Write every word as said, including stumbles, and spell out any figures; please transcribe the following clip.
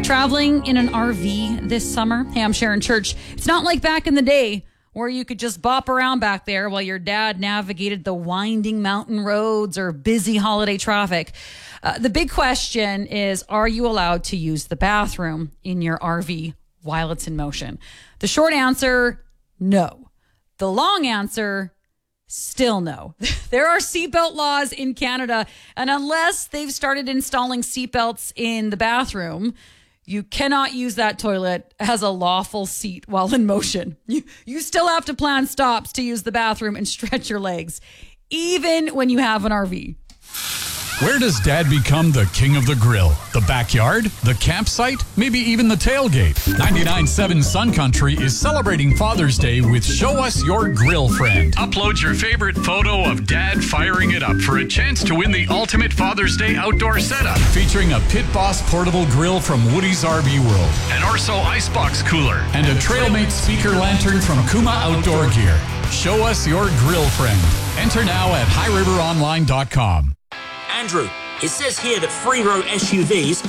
Traveling in an R V this summer? Hey, I'm Sharon Church. It's not like back in the day where you could just bop around back there while your dad navigated the winding mountain roads or busy holiday traffic. Uh, the big question is, are you allowed to use the bathroom in your R V while it's in motion? The short answer, no. The long answer, still no. There are seatbelt laws in Canada, and unless they've started installing seatbelts in the bathroom, you cannot use that toilet as a lawful seat while in motion. You, you still have to plan stops to use the bathroom and stretch your legs, even when you have an R V. Where does Dad become the king of the grill? The backyard? The campsite? Maybe even the tailgate? ninety-nine point seven Sun Country is celebrating Father's Day with Show Us Your Grill Friend. Upload your favorite photo of Dad firing it up for a chance to win the ultimate Father's Day outdoor setup. Featuring a Pit Boss portable grill from Woody's R V World, an Orso Icebox cooler, and a Trailmate speaker lantern from Kuma Outdoor Gear. Show Us Your Grill Friend. Enter now at high river online dot com. Andrew, it says here that three-row S U Vs